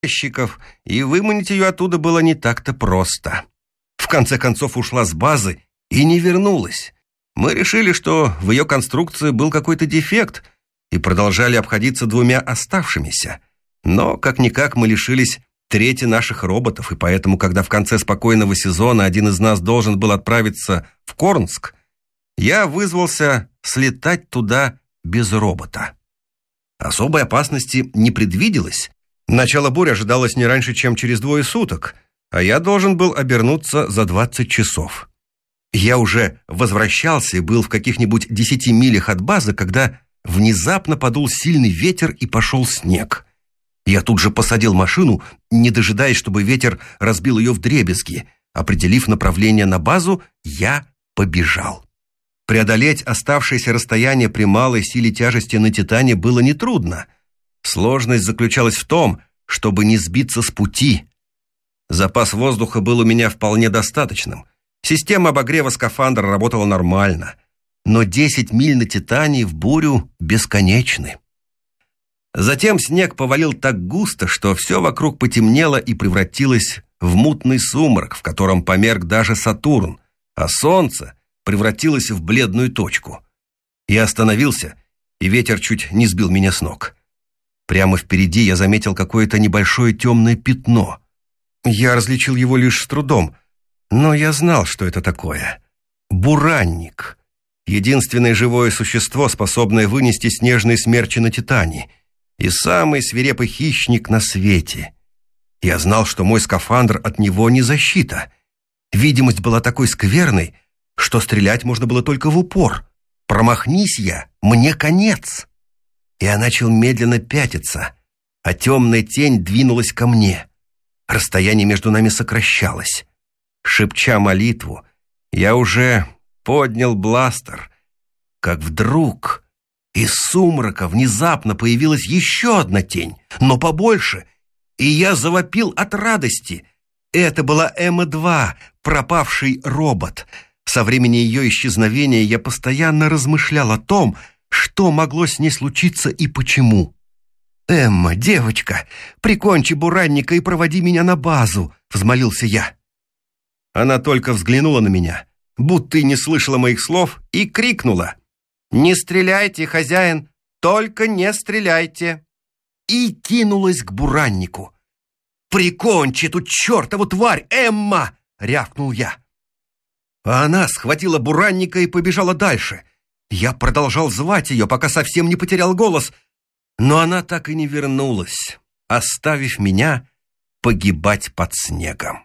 ящиков, и выманить ее оттуда было не так-то просто. В конце концов ушла с базы и не вернулась. Мы решили, что в ее конструкции был какой-то дефект, и продолжали обходиться двумя оставшимися. Но, как-никак, мы лишились трети наших роботов, и поэтому, когда в конце спокойного сезона один из нас должен был отправиться в Корнск, я вызвался слетать туда без робота. Особой опасности не предвиделось. Начало бури ожидалось не раньше, чем через 2 суток, а я должен был обернуться за 20 часов. Я уже возвращался и был в каких-нибудь 10 милях от базы, когда внезапно подул сильный ветер и пошел снег. Я тут же посадил машину, не дожидаясь, чтобы ветер разбил ее вдребезги. Определив направление на базу, я побежал. Преодолеть оставшееся расстояние при малой силе тяжести на «Титане» было нетрудно. Сложность заключалась в том, чтобы не сбиться с пути. Запас воздуха был у меня вполне достаточным. Система обогрева скафандра работала нормально. Но 10 миль на «Титане» в бурю бесконечны. Затем снег повалил так густо, что все вокруг потемнело и превратилось в мутный сумрак, в котором померк даже Сатурн, а солнце превратилось в бледную точку. Я остановился, и ветер чуть не сбил меня с ног. Прямо впереди я заметил какое-то небольшое темное пятно. Я различил его лишь с трудом, но я знал, что это такое. Буранник. Единственное живое существо, способное вынести снежные смерчи на «Титане», и самый свирепый хищник на свете. Я знал, что мой скафандр от него не защита. Видимость была такой скверной, что стрелять можно было только в упор. Промахнись я, мне конец. Я начал медленно пятиться, а темная тень двинулась ко мне. Расстояние между нами сокращалось. Шепча молитву, я уже поднял бластер, как вдруг из сумрака внезапно появилась еще одна тень, но побольше, и я завопил от радости. Это была Эмма-2, пропавший робот. Со времени ее исчезновения я постоянно размышлял о том, что могло с ней случиться и почему. «Эмма, девочка, прикончи буранника и проводи меня на базу», — взмолился я. Она только взглянула на меня, будто и не слышала моих слов, и крикнула: «Не стреляйте, хозяин, только не стреляйте!» И кинулась к бураннику. «Прикончи эту чертову тварь, Эмма!» — рявкнул я. А она схватила буранника и побежала дальше. Я продолжал звать ее, пока совсем не потерял голос, но она так и не вернулась, оставив меня погибать под снегом.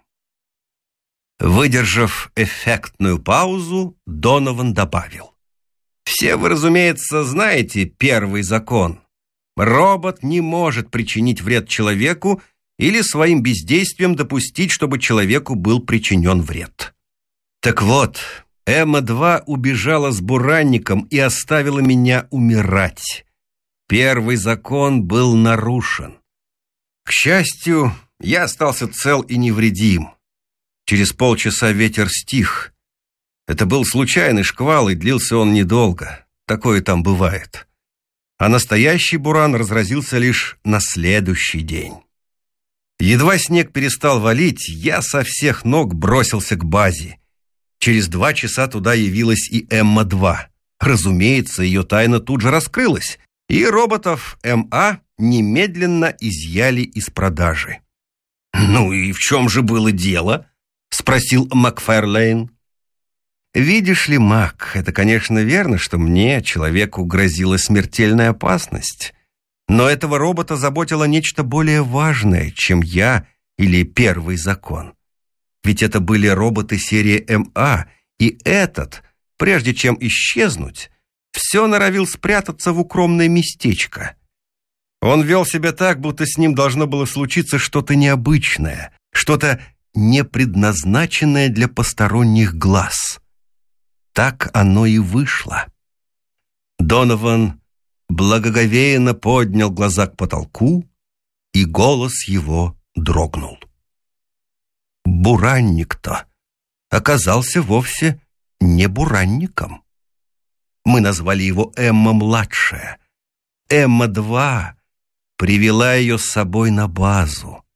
Выдержав эффектную паузу, Донован добавил: «Все вы, разумеется, знаете первый закон. Робот не может причинить вред человеку или своим бездействием допустить, чтобы человеку был причинен вред. Так вот, Эмма-2 убежала с буранником и оставила меня умирать. Первый закон был нарушен. К счастью, я остался цел и невредим. Через полчаса ветер стих. Это был случайный шквал, и длился он недолго. Такое там бывает. А настоящий буран разразился лишь на следующий день. Едва снег перестал валить, я со всех ног бросился к базе. Через 2 часа туда явилась и Эмма-2. Разумеется, ее тайна тут же раскрылась, и роботов МА немедленно изъяли из продажи. «Ну и в чем же было дело?» — спросил Макфарлейн. «Видишь ли, Мак, это, конечно, верно, что мне, человеку, грозила смертельная опасность. Но этого робота заботило нечто более важное, чем я или первый закон. Ведь это были роботы серии МА, и этот, прежде чем исчезнуть, все норовил спрятаться в укромное местечко. Он вел себя так, будто с ним должно было случиться что-то необычное, что-то не предназначенное для посторонних глаз. Так оно и вышло». Донован благоговейно поднял глаза к потолку, и голос его дрогнул. Буранник-то оказался вовсе не буранником. Мы назвали его Эмма-младшая. Эмма-2 привела ее с собой на базу.